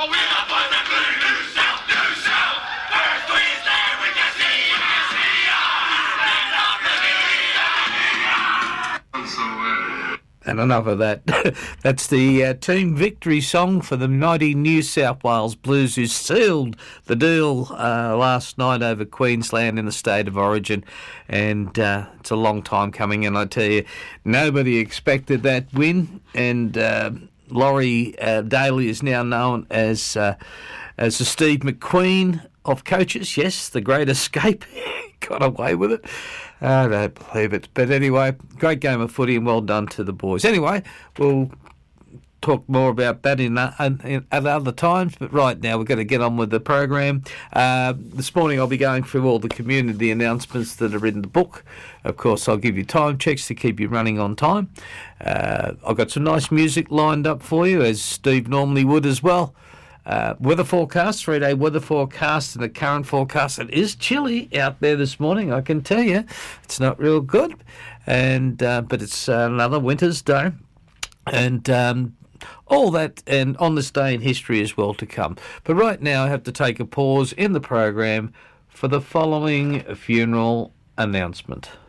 And enough of that. That's the team victory song for the mighty New South Wales Blues, who sealed the deal last night over Queensland in the State of Origin. And it's a long time coming, and I tell you, nobody expected that win. And Laurie Daly is now known as the Steve McQueen of coaches. Yes, the Great Escape. Got away with it. I don't believe it. But anyway, great game of footy, and well done to the boys. Anyway, we'll talk more about that at other times, but right now we're going to get on with the program. This morning I'll be going through all the community announcements that are in the book. Of course, I'll give you time checks to keep you running on time. I've got some nice music lined up for you, as Steve normally would as well. Weather forecast, 3-day weather forecast, and the current forecast. It is chilly out there this morning, I can tell you. It's not real good, and but it's another winter's day, and all that, and on this day in history as well to come. But right now I have to take a pause in the program for the following funeral announcement.